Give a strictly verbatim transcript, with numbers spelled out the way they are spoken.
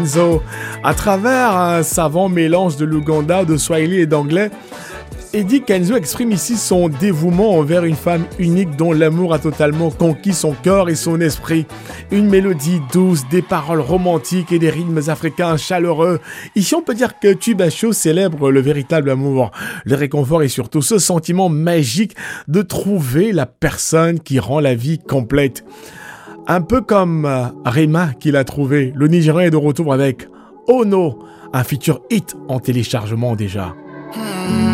Kenzo, à travers un savant mélange de l'Ouganda, de Swahili et d'anglais, Eddie Kenzo exprime ici son dévouement envers une femme unique dont l'amour a totalement conquis son cœur et son esprit. Une mélodie douce, des paroles romantiques et des rythmes africains chaleureux. Ici, on peut dire que Tubacho célèbre le véritable amour, le réconfort et surtout ce sentiment magique de trouver la personne qui rend la vie complète. Un peu comme euh, Rema qui l'a trouvé, le Nigérian est de retour avec Oh No, un futur hit en téléchargement déjà.